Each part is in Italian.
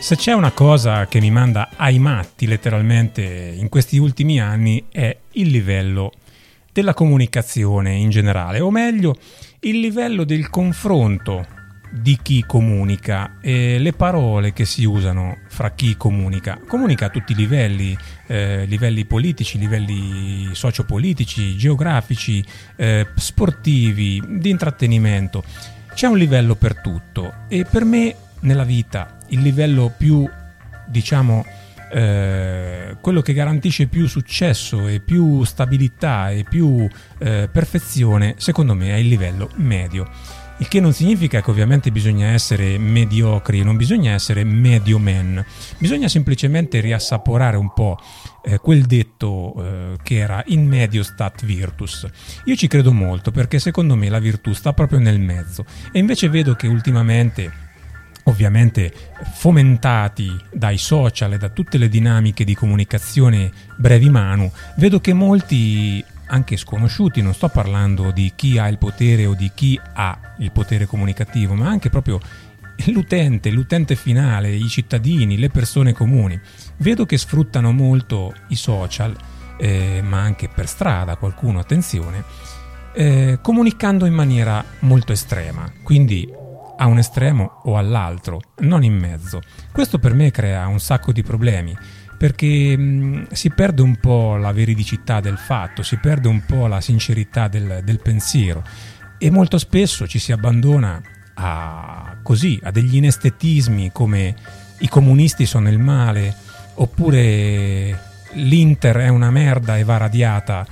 Se c'è una cosa che mi manda ai matti letteralmente in questi ultimi anni è il livello della comunicazione in generale, o meglio il livello del confronto di chi comunica e le parole che si usano fra chi comunica a tutti i livelli, livelli politici, livelli sociopolitici, geografici, sportivi, di intrattenimento. C'è un livello per tutto e per me nella vita il livello più, diciamo, quello che garantisce più successo e più stabilità e più perfezione, secondo me è il livello medio. Il che non significa che ovviamente bisogna essere mediocri, non bisogna essere medio men, bisogna semplicemente riassaporare un po' quel detto che era in medio stat virtus. Io ci credo molto perché secondo me la virtù sta proprio nel mezzo e invece vedo che ultimamente, ovviamente fomentati dai social e da tutte le dinamiche di comunicazione brevi manu, vedo che molti, anche sconosciuti, non sto parlando di chi ha il potere o di chi ha il potere comunicativo, ma anche proprio l'utente finale, i cittadini, le persone comuni, vedo che sfruttano molto i social, ma anche per strada qualcuno, attenzione, comunicando in maniera molto estrema, quindi a un estremo o all'altro, non in mezzo. Questo per me crea un sacco di problemi, perché si perde un po' la veridicità del fatto, si perde un po' la sincerità del pensiero e molto spesso ci si abbandona a degli inestetismi come i comunisti sono il male, oppure l'Inter è una merda e va radiata,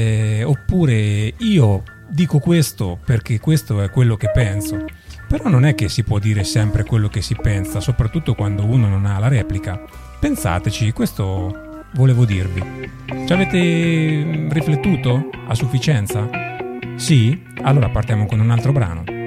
oppure io dico questo perché questo è quello che penso. Però non è che si può dire sempre quello che si pensa, soprattutto quando uno non ha la replica. Pensateci, questo volevo dirvi. Ci avete riflettuto a sufficienza? Sì? Allora partiamo con un altro brano.